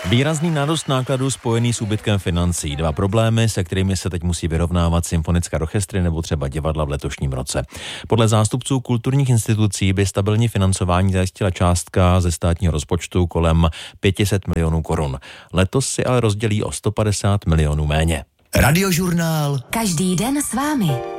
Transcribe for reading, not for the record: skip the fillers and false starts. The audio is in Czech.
Výrazný nárůst nákladů spojený s úbytkem financí. Dva problémy, se kterými se teď musí vyrovnávat symfonické orchestry nebo třeba divadla v letošním roce. Podle zástupců kulturních institucí by stabilní financování zajistila částka ze státního rozpočtu kolem 500 milionů korun. Letos si ale rozdělí o 150 milionů méně. Radiožurnál. Každý den s vámi.